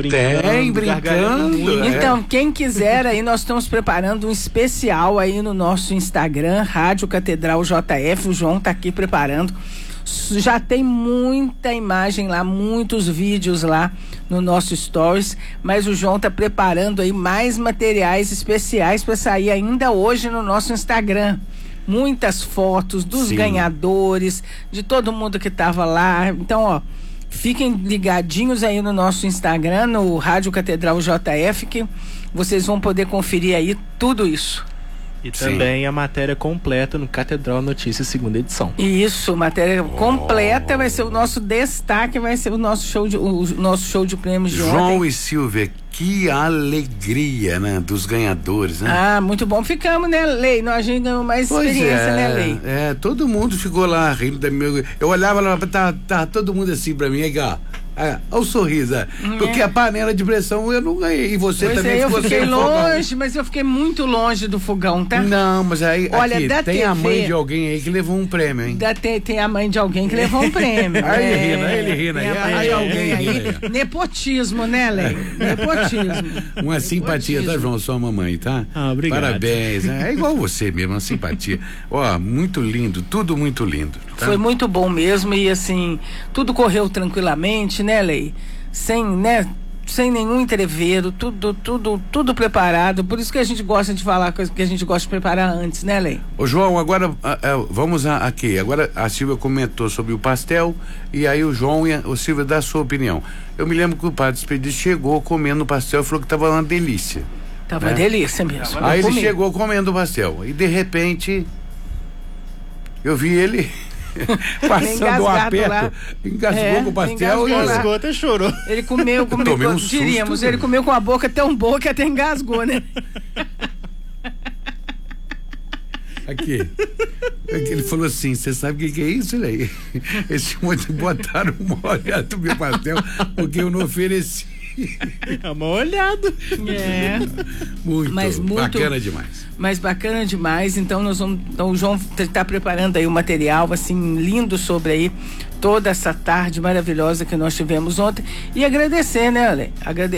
brincando. Então, quem quiser aí, nós estamos preparando um especial aí no nosso Instagram, Rádio Catedral JF, o João tá aqui preparando. Já tem muita imagem lá, muitos vídeos lá no nosso Stories, mas o João tá preparando aí mais materiais especiais para sair ainda hoje no nosso Instagram. Muitas fotos dos ganhadores, de todo mundo que tava lá. Então, ó, fiquem ligadinhos aí no nosso Instagram, no Rádio Catedral JF, que vocês vão poder conferir aí tudo isso. E também a matéria completa no Catedral Notícias, segunda edição. Isso, matéria completa vai ser o nosso destaque, vai ser o nosso show de prêmios de ontem. João e Silvia, que alegria, né? Dos ganhadores, né? Ah, muito bom. Ficamos, né, Lei? Nós ganhamos mais experiência, né, Lei? Todo mundo ficou lá rindo da minha... Eu olhava lá, tá todo mundo assim pra mim, aí, ó. Olha o sorriso, porque a panela de pressão eu não ganhei, e você também ficou sem o fogão. Eu fiquei longe, mas eu fiquei muito longe do fogão, tá? Não, mas aí, olha, aqui, tem TV, a mãe de alguém aí que levou um prêmio, hein? Tem a mãe de alguém que levou um prêmio. Aí ele rindo, aí alguém aí. Nepotismo, né, Lei? Nepotismo. Uma simpatia, tá, João, sua mamãe, tá? Ah, obrigado. Parabéns, é igual você mesmo, uma simpatia. Ó, muito lindo, tudo muito lindo. Tá? Foi muito bom mesmo e assim, tudo correu tranquilamente, né, Lei? Sem nenhum entreveiro, tudo preparado. Por isso que a gente gosta de falar, que a gente gosta de preparar antes, né, Lei? Ô, João, agora vamos aqui. Agora a Silvia comentou sobre o pastel e aí o João e o Silvia dá a sua opinião. Eu me lembro que o padre Expedito chegou comendo o pastel e falou que tava uma delícia. Tava uma delícia mesmo. Aí ele chegou comendo o pastel e de repente eu vi ele passando o aperto, engasgou com o pastel. Engasgou, até chorou. Ele comeu, diríamos, ele comeu com a boca tão boa que até engasgou, né? Aqui. Ele falou assim, você sabe o que é isso, Lei? Esse monte botaram uma olhada no meu pastel porque eu não ofereci. É uma olhada. Muito bacana demais. Mas bacana demais. Então o João está preparando aí o material assim lindo sobre aí toda essa tarde maravilhosa que nós tivemos ontem e agradecer, né, Ale?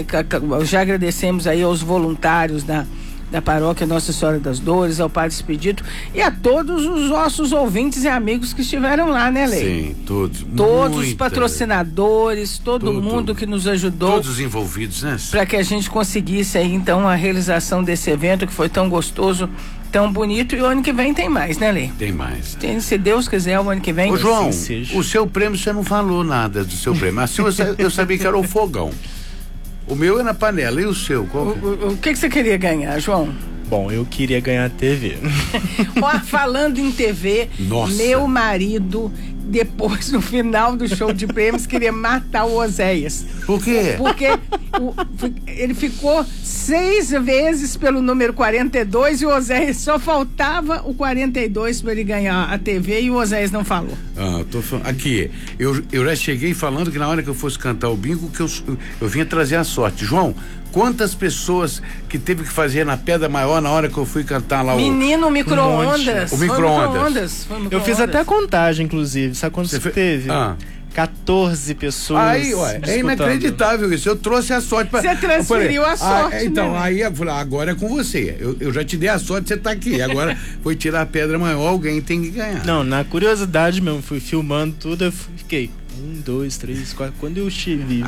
Já agradecemos aí aos voluntários da paróquia Nossa Senhora das Dores, ao Padre Expedito e a todos os nossos ouvintes e amigos que estiveram lá, né, Lei? Sim, todos. Todos os patrocinadores, todo mundo que nos ajudou. Todos os envolvidos, né? Para que a gente conseguisse aí, então, a realização desse evento que foi tão gostoso, tão bonito, e o ano que vem tem mais, né, Lei? Tem mais. Se Deus quiser, o ano que vem. Ô, João, o seu prêmio, você não falou nada do seu prêmio. Assim, eu sabia que era o fogão. O meu é na panela, e o seu? O que você queria ganhar, João? Bom, eu queria ganhar a TV. Ó, falando em TV, meu marido, depois, no final do show de prêmios, queria matar o Oséias. Por quê? Porque ele ficou 6 vezes pelo número 42 e o Oséias só faltava o 42 para ele ganhar a TV e o Oséias não falou. Aqui, eu já cheguei falando que na hora que eu fosse cantar o bingo, que eu vinha trazer a sorte. João, quantas pessoas que teve que fazer na Pedra Maior na hora que eu fui cantar lá Menino, micro-ondas. O micro-ondas. Eu fiz até a contagem, inclusive. Sabe quantos você teve? 14 pessoas. Aí, é inacreditável isso. Eu trouxe a sorte pra... Você transferiu a sorte. Então, né? aí eu falei, agora é com você. Eu já te dei a sorte, você tá aqui. Agora foi tirar a Pedra Maior, alguém tem que ganhar. Não, na curiosidade mesmo, fui filmando tudo, eu fiquei 1, 2, 3, 4. Quando eu estive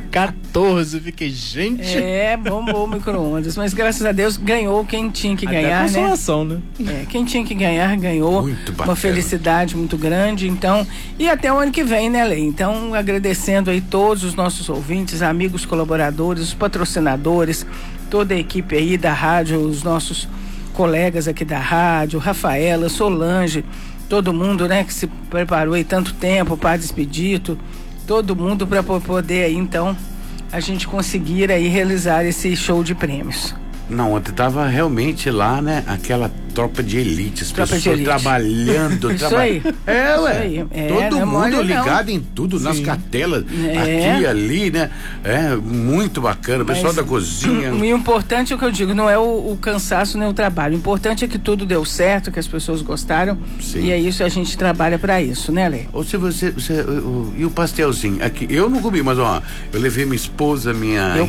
14, eu fiquei, gente. Bombou o micro-ondas. Mas graças a Deus ganhou quem tinha que ganhar, né? Consolação, né? Quem tinha que ganhar, ganhou. Muito bacana. Uma felicidade muito grande. Então, e até o ano que vem, né, Lei? Então, agradecendo aí todos os nossos ouvintes, amigos, colaboradores, os patrocinadores, toda a equipe aí da rádio, os nossos colegas aqui da rádio, Rafaela, Solange, todo mundo, né, que se preparou aí tanto tempo, o Padre Expedito, todo mundo para poder aí, então, a gente conseguir aí realizar esse show de prêmios. Não, ontem tava realmente lá, né? Aquela tropa de elite, as pessoas trabalhando. Isso aí. Todo mundo ligado em tudo, nas cartelas, aqui e ali, né? Muito bacana, o pessoal da cozinha. O importante é o que eu digo, não é o cansaço nem o trabalho. O importante é que tudo deu certo, que as pessoas gostaram. Sim. E é isso, a gente trabalha pra isso, né, Lê? Ou se você e o pastelzinho? Aqui, eu não comi, mas ó, eu levei minha esposa, minha